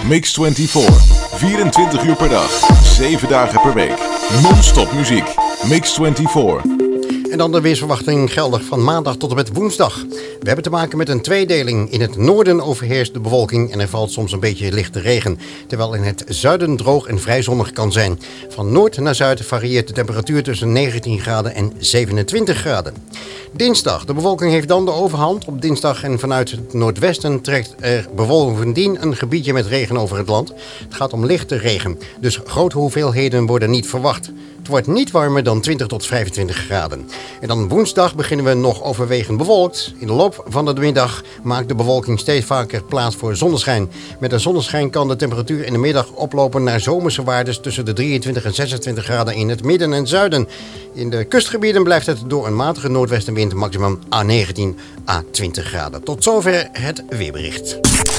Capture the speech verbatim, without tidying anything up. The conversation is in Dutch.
Mix vierentwintig. vierentwintig uur per dag. zeven dagen per week. Non-stop muziek. Mix vierentwintig. En dan de weersverwachting geldig van maandag tot en met woensdag. We hebben te maken met een tweedeling. In het noorden overheerst de bewolking en er valt soms een beetje lichte regen. Terwijl in het zuiden droog en vrij zonnig kan zijn. Van noord naar zuid varieert de temperatuur tussen negentien graden en zevenentwintig graden. Dinsdag. De bewolking heeft dan de overhand. Op dinsdag en vanuit het noordwesten trekt er bovendien een gebiedje met regen over het land. Het gaat om lichte regen. Dus grote hoeveelheden worden niet verwacht. Het wordt niet warmer dan twintig tot vijfentwintig graden. En dan woensdag beginnen we nog overwegend bewolkt. In de loop van de middag maakt de bewolking steeds vaker plaats voor zonneschijn. Met de zonneschijn kan de temperatuur in de middag oplopen naar zomerse waardes tussen de drieëntwintig en zesentwintig graden in het midden en zuiden. In de kustgebieden blijft het door een matige noordwestenwind maximum A negentien à twintig graden. Tot zover het weerbericht.